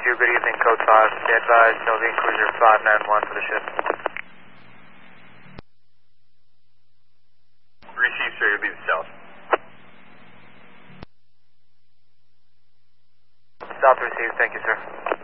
good evening, Code 5. Be advised, Sylvian Cruiser 591 for the ship. Receive, sir, you'll be the south. South received, thank you, sir.